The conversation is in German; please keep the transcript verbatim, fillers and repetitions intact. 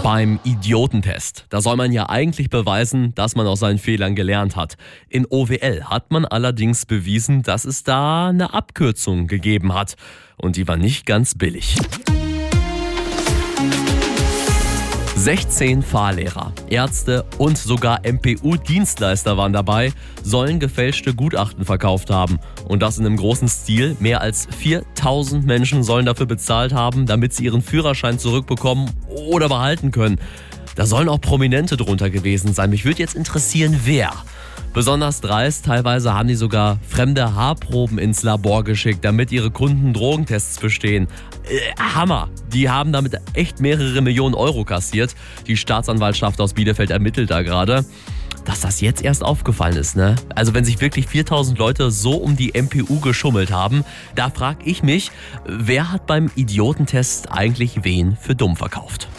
Beim Idiotentest, da soll man ja eigentlich beweisen, dass man aus seinen Fehlern gelernt hat. In O W L hat man allerdings bewiesen, dass es da eine Abkürzung gegeben hat. Und die war nicht ganz billig. sechzehn Fahrlehrer, Ärzte und sogar M P U-Dienstleister waren dabei, sollen gefälschte Gutachten verkauft haben. Und das in einem großen Stil. Mehr als viertausend Menschen sollen dafür bezahlt haben, damit sie ihren Führerschein zurückbekommen oder behalten können. Da sollen auch Prominente drunter gewesen sein. Mich würde jetzt interessieren, wer. Besonders dreist, teilweise haben die sogar fremde Haarproben ins Labor geschickt, damit ihre Kunden Drogentests bestehen. Äh, Hammer! Die haben damit echt mehrere Millionen Euro kassiert. Die Staatsanwaltschaft aus Bielefeld ermittelt da gerade. Dass das jetzt erst aufgefallen ist, ne? Also wenn sich wirklich viertausend Leute so um die M P U geschummelt haben, da frage ich mich, wer hat beim Idiotentest eigentlich wen für dumm verkauft?